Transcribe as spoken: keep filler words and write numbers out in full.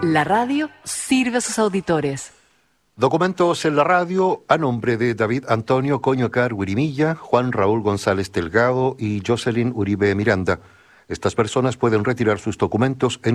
La radio sirve a sus auditores. Documentos en la radio a nombre de David Antonio Coñocar Huirimilla, Juan Raúl González Delgado y Jocelyn Uribe Miranda. Estas personas pueden retirar sus documentos en